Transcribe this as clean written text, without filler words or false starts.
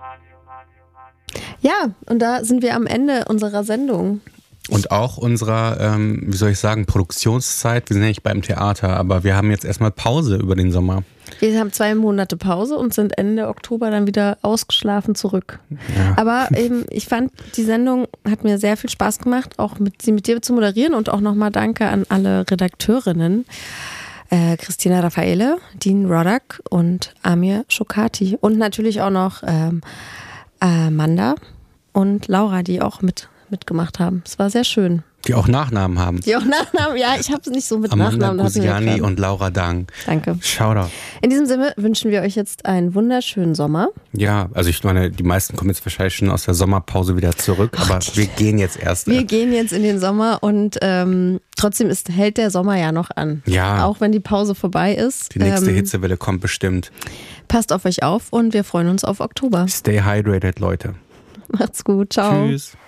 Ja, und da sind wir am Ende unserer Sendung. Und auch unserer, Produktionszeit. Wir sind ja nicht beim Theater, aber wir haben jetzt erstmal Pause über den Sommer. Wir haben 2 Monate Pause und sind Ende Oktober dann wieder ausgeschlafen zurück. Ja. Aber ich fand, die Sendung hat mir sehr viel Spaß gemacht, auch sie mit dir zu moderieren, und auch nochmal Danke an alle Redakteurinnen. Christina Raffaele, Dean Roddick und Amir Shokati. Und natürlich auch noch Amanda und Laura, die auch mitgemacht haben. Es war sehr schön. Die auch Nachnamen haben. Ja, ich habe es nicht so mit Amanda Nachnamen. Gusiani und Laura Dang. Danke. Shoutout. In diesem Sinne wünschen wir euch jetzt einen wunderschönen Sommer. Ja, also ich meine, die meisten kommen jetzt wahrscheinlich schon aus der Sommerpause wieder zurück, aber wir gehen jetzt erst. Wir gehen jetzt in den Sommer und trotzdem hält der Sommer ja noch an. Ja. Auch wenn die Pause vorbei ist. Die nächste Hitzewelle kommt bestimmt. Passt auf euch auf und wir freuen uns auf Oktober. Stay hydrated, Leute. Macht's gut. Ciao. Tschüss.